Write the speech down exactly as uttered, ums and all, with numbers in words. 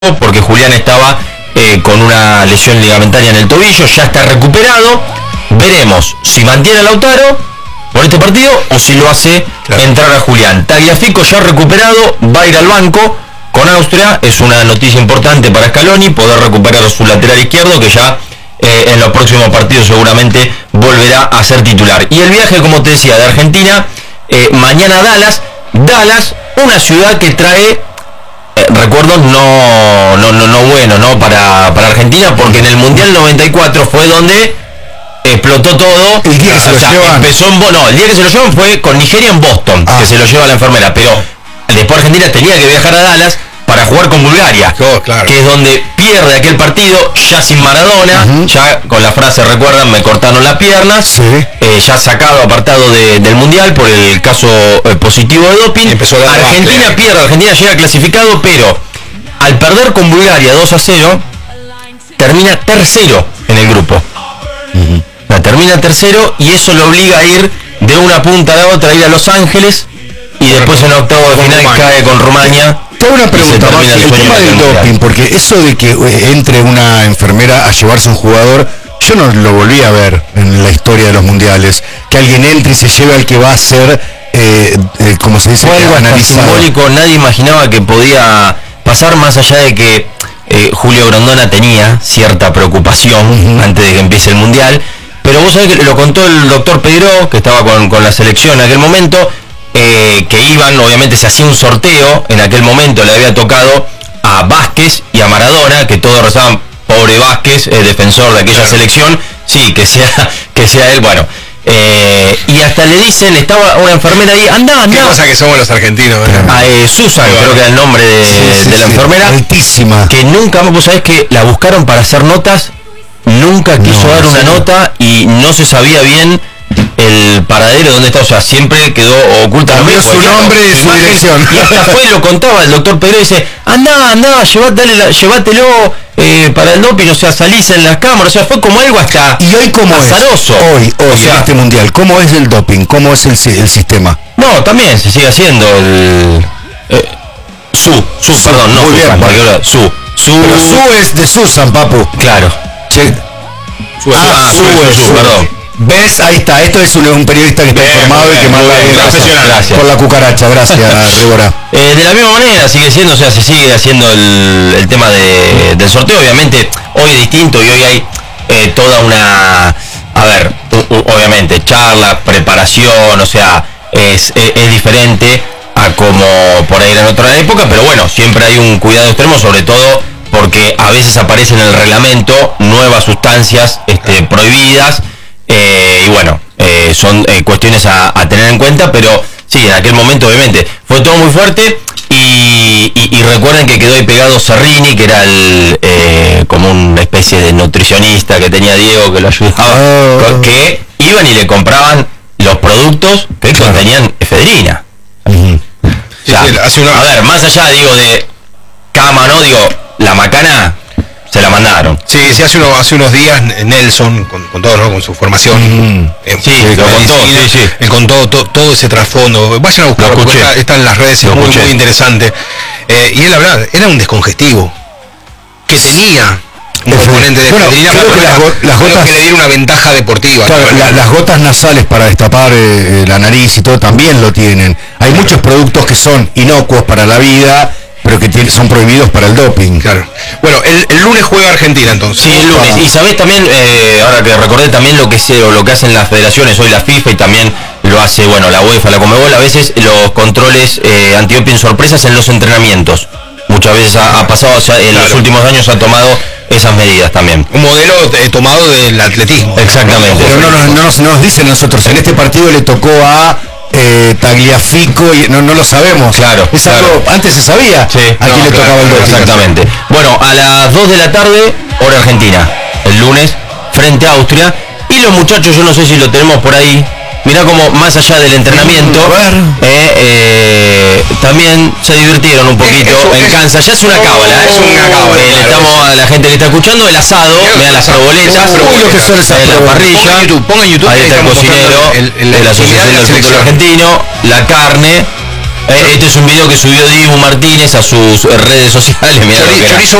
porque Julián estaba eh, con una lesión ligamentaria en el tobillo, ya está recuperado. Veremos si mantiene a Lautaro por este partido o si lo hace claro. entrar a Julián. Tagliafico ya recuperado, va a ir al banco con Austria. Es una noticia importante para Scaloni poder recuperar su lateral izquierdo, que ya eh, en los próximos partidos seguramente volverá a ser titular. Y el viaje, como te decía, de Argentina, eh, mañana a Dallas. Dallas, una ciudad que trae Eh, recuerdos no, no, no, no bueno, ¿no? Para, para Argentina, porque en el Mundial noventa y cuatro fue donde explotó todo. El día que se lo llevan. Empezó en Bono, el día que se lo llevan fue con Nigeria en Boston, ah. que se lo lleva la enfermera, pero después Argentina tenía que viajar a Dallas para jugar con Bulgaria, oh, claro. que es donde pierde aquel partido, ya sin Maradona, uh-huh. ya con la frase, recuerdan, me cortaron la pierna, sí. eh, ya sacado, apartado de, del Mundial por el caso eh, positivo de doping. Empezó a Argentina baile. pierde, Argentina llega clasificado, pero al perder con Bulgaria dos a cero, termina tercero en el grupo. Uh-huh. La termina tercero y eso lo obliga a ir de una punta a la otra, a ir a Los Ángeles, y después en octavo de final Rumania. cae con Rumania. Te hago una pregunta, Maxi, el, el tema del doping, porque eso de que eh, entre una enfermera a llevarse a un jugador, yo no lo volví a ver en la historia de los mundiales, que alguien entre y se lleve al que va a ser, eh, eh, como se dice, fue algo analizado. Simbólico, nadie imaginaba que podía pasar, más allá de que eh, Julio Grondona tenía cierta preocupación uh-huh. antes de que empiece el mundial, pero vos sabés que lo contó el doctor Pedro, que estaba con, con la selección en aquel momento. Eh, que iban, obviamente se hacía un sorteo, en aquel momento le había tocado a Vázquez y a Maradona, que todos rezaban, pobre Vázquez, el defensor de aquella claro. selección, sí, que sea, que sea él, bueno, eh, y hasta le dicen, estaba una enfermera ahí, anda, anda. ¿Qué cosa que somos los argentinos? A, eh, Susan, sí, creo que era el nombre de, sí, sí, de la sí, enfermera, altísima, que nunca, vos sabés que la buscaron para hacer notas, nunca quiso no, dar una sí. nota y no se sabía bien el paradero donde está, o sea, siempre quedó oculta. Cambió su nombre y su dirección. Y hasta fue, lo contaba el doctor Pedro, dice, anda, anda, llévatelo, llévatelo eh, para el doping, o sea, salís en las cámaras, o sea, fue como algo hasta ¿Y hoy cómo azaroso. es? Hoy, hoy, o sea, en este mundial, ¿cómo es el doping? ¿Cómo es el, el sistema? No, también se sigue haciendo el... Eh, su, su, su, perdón, no, muy Susan, bien, bueno. su, su... Pero su es de Susan, papu. Claro. Sí. Su, ah, su, su, es, su, perdón. ¿Ves? Ahí está. Esto es un, un periodista que está bien, informado bien, y que manda bien. Gracias. Gracias. Por la cucaracha. Gracias, Débora. Eh, de la misma manera sigue siendo, o sea, se sigue haciendo el, el tema de, del sorteo. Obviamente, hoy es distinto y hoy hay eh, toda una... A ver, u, u, obviamente, charla, preparación, o sea, es, es, es diferente a como por ahí era en otra época, pero bueno, siempre hay un cuidado extremo, sobre todo porque a veces aparecen en el reglamento nuevas sustancias este, prohibidas. Eh, y bueno, eh, son eh, cuestiones a, a tener en cuenta, pero sí, en aquel momento obviamente fue todo muy fuerte y, y, y recuerden que quedó ahí pegado Serrini, que era el eh, como una especie de nutricionista que tenía Diego, que lo ayudaba, oh. que iban y le compraban los productos que claro. contenían efedrina. Uh-huh. O sea, sí, sí, hace una... A ver, más allá digo de cama, ¿no? Digo, la macana se la mandaron. Sí, sí, hace, uno, hace unos días Nelson, con, con todo, ¿no? Con su formación. Mm. Eh, sí, lo contó, sí, sí. Él contó to, todo ese trasfondo. Vayan a buscarlo, porque está, está en las redes, es muy, muy interesante. Eh, y él hablaba, era un descongestivo que tenía un componente de bueno, efedrina, creo que las, go las gotas que le diera una ventaja deportiva. Claro, la, las gotas nasales para destapar eh, la nariz y todo también lo tienen. Hay muchos productos que son inocuos para la vida, pero que tiene, son prohibidos para el doping. Claro. Bueno, el, el lunes juega Argentina entonces. Sí, el lunes. Y sabés también, eh, ahora que recordé también lo que se, o lo que hacen las federaciones, hoy la FIFA y también lo hace, bueno, la UEFA, la Conmebol, a veces los controles eh, antidoping sorpresas en los entrenamientos. Muchas veces ha, ha pasado, o sea, en claro. los últimos años ha tomado esas medidas también. Un modelo eh, tomado del atletismo. Exactamente. Pero no, no, no, nos, no nos dicen nosotros, en este partido le tocó a Eh, Tagliafico y no, no lo sabemos. Claro, es claro. algo, antes se sabía sí, a no, quién le claro, tocaba el doping. Exactamente. Bueno, a las dos de la tarde, hora argentina, el lunes, frente a Austria. Y los muchachos, yo no sé si lo tenemos por ahí. Mirá como más allá del entrenamiento, eh, eh, también se divirtieron un poquito eso, en Kansas. Ya es una cábala, es una cábala. Eh, estamos a la gente que está escuchando el asado, mirá las arboletas, eh, la parrilla. Pongan YouTube, pongan YouTube. Ahí está el cocinero el, el, de la Asociación del Fútbol Argentino, la carne. Eh, este es un video que subió Dibu Martínez a sus redes sociales. Mirá, Chorizo